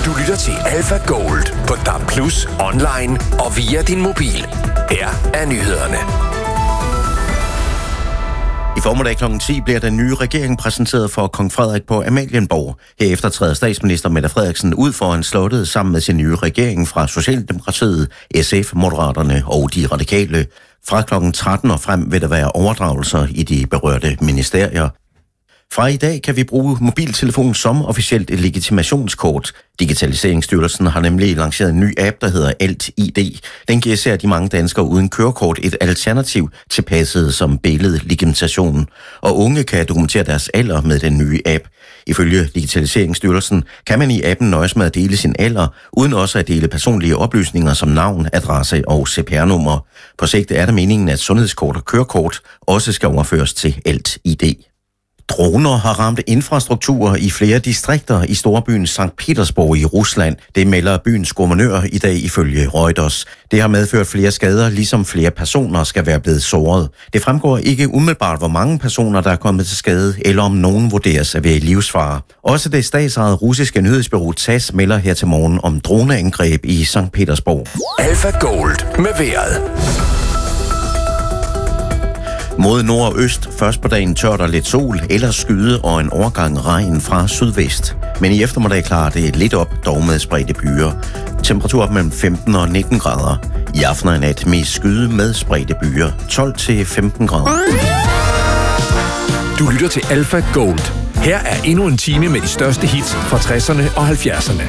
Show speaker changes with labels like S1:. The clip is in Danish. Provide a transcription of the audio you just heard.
S1: Du lytter til Alpha Gold på DAB+, online og via din mobil. Her er nyhederne.
S2: I formiddag kl. 10 bliver den nye regering præsenteret for kong Frederik på Amalienborg. Herefter træder statsminister Mette Frederiksen ud foran slottet sammen med sin nye regering fra Socialdemokratiet, SF, Moderaterne og De Radikale. Fra kl. 13 og frem vil der være overdragelser i de berørte ministerier. Fra i dag kan vi bruge mobiltelefon som officielt legitimationskort. Digitaliseringsstyrelsen har nemlig lanceret en ny app, der hedder Alt-ID. Den giver især de mange danskere uden kørekort et alternativ til passet som billedlegitimation. Og unge kan dokumentere deres alder med den nye app. Ifølge Digitaliseringsstyrelsen kan man i appen nøjes med at dele sin alder, uden også at dele personlige oplysninger som navn, adresse og CPR-nummer. På sigt er det meningen, at sundhedskort og kørekort også skal overføres til Alt-ID. Droner har ramt infrastrukturer i flere distrikter i storbyen Sankt Petersborg i Rusland. Det melder byens guvernør i dag ifølge Reuters. Det har medført flere skader, ligesom flere personer skal være blevet såret. Det fremgår ikke umiddelbart, hvor mange personer, der er kommet til skade, eller om nogen vurderes at være i livsfare. Også det statsejede russiske nyhedsbureau TASS melder her til morgen om droneangreb i Sankt Petersborg.
S1: Alpha Gold med vejret.
S2: Mod nord og øst, først på dagen tørt og lidt sol, ellers skyde og en overgang regn fra sydvest. Men i eftermiddag klarer det lidt op, dog med spredte byer. Temperatur op mellem 15 og 19 grader. I aften og i nat mest skyde med spredte byer. 12 til 15 grader.
S1: Du lytter til Alpha Gold. Her er endnu en time med de største hits fra 60'erne og 70'erne.